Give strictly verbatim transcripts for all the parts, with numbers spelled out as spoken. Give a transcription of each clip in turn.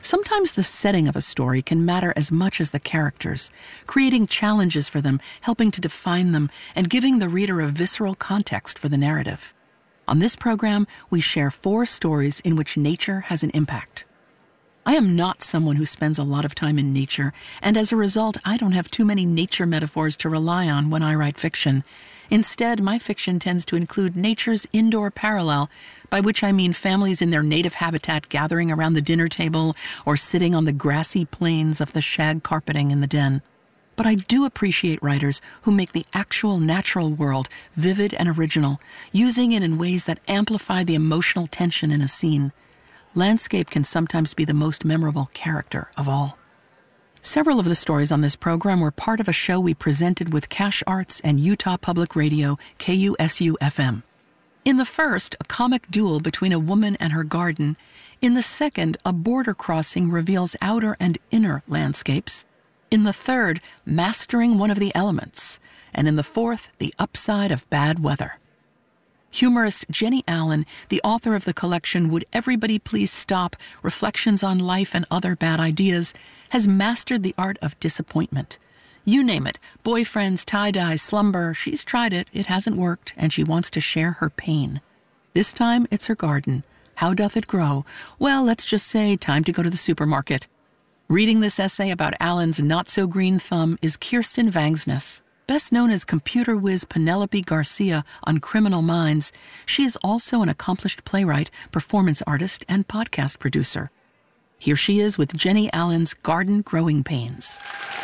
Sometimes the setting of a story can matter as much as the characters, creating challenges for them, helping to define them, and giving the reader a visceral context for the narrative. On this program, we share four stories in which nature has an impact. I am not someone who spends a lot of time in nature, and as a result, I don't have too many nature metaphors to rely on when I write fiction. Instead, my fiction tends to include nature's indoor parallel, by which I mean families in their native habitat gathering around the dinner table or sitting on the grassy plains of the shag carpeting in the den. But I do appreciate writers who make the actual natural world vivid and original, using it in ways that amplify the emotional tension in a scene. Landscape can sometimes be the most memorable character of all. Several of the stories on this program were part of a show we presented with Cash Arts and Utah Public Radio, K U S U F M. In the first, a comic duel between a woman and her garden. In the second, a border crossing reveals outer and inner landscapes. In the third, mastering one of the elements. And in the fourth, the upside of bad weather. Humorist Jenny Allen, the author of the collection Would Everybody Please Stop? Reflections on Life and Other Bad Ideas, has mastered the art of disappointment. You name it, boyfriends, tie-dye, slumber, she's tried it, it hasn't worked, and she wants to share her pain. This time, it's her garden. How doth it grow? Well, let's just say, time to go to the supermarket. Reading this essay about Allen's not-so-green thumb is Kirsten Vangsness. Best known as computer whiz Penelope Garcia on Criminal Minds, she is also an accomplished playwright, performance artist, and podcast producer. Here she is with Jenny Allen's Garden Growing Pains.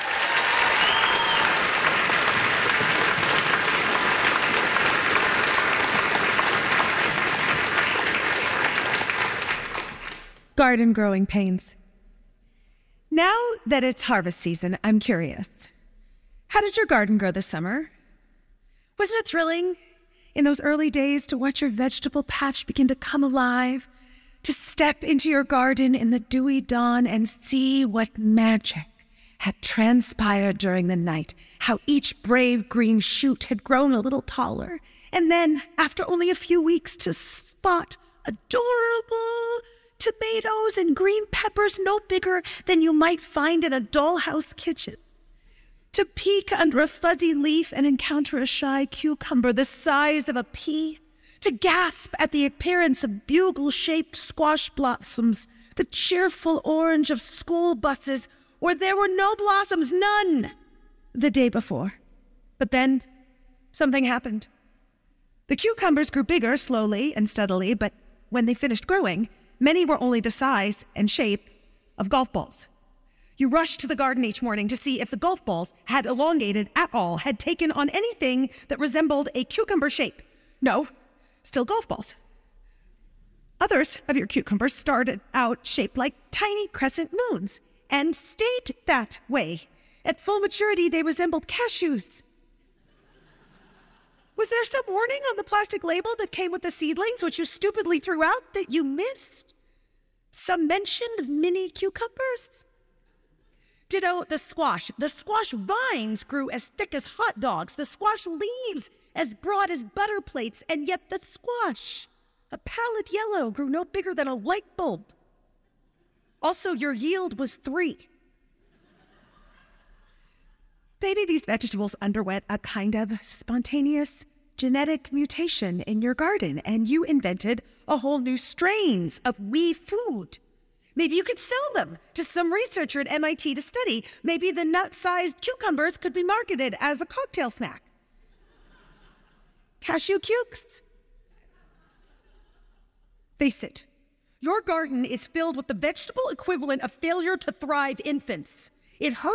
Garden Growing Pains. Now that it's harvest season, I'm curious. How did your garden grow this summer? Wasn't it thrilling in those early days to watch your vegetable patch begin to come alive, to step into your garden in the dewy dawn and see what magic had transpired during the night, how each brave green shoot had grown a little taller, and then, after only a few weeks, to spot adorable tomatoes and green peppers no bigger than you might find in a dollhouse kitchen. To peek under a fuzzy leaf and encounter a shy cucumber the size of a pea. To gasp at the appearance of bugle-shaped squash blossoms, the cheerful orange of school buses, where there were no blossoms, none, the day before. But then, something happened. The cucumbers grew bigger slowly and steadily, but when they finished growing, many were only the size and shape of golf balls. You rushed to the garden each morning to see if the golf balls had elongated at all, had taken on anything that resembled a cucumber shape. No, still golf balls. Others of your cucumbers started out shaped like tiny crescent moons and stayed that way. At full maturity, they resembled cashews. Was there some warning on the plastic label that came with the seedlings, which you stupidly threw out, that you missed? Some mention of mini cucumbers? Ditto the squash. The squash vines grew as thick as hot dogs, the squash leaves as broad as butter plates, and yet the squash, a pallid yellow, grew no bigger than a light bulb. Also, your yield was three. Maybe these vegetables underwent a kind of spontaneous genetic mutation in your garden, and you invented a whole new strains of wee food. Maybe you could sell them to some researcher at M I T to study. Maybe the nut-sized cucumbers could be marketed as a cocktail snack. Cashew cukes. Face it, your garden is filled with the vegetable equivalent of failure to thrive infants. It hurts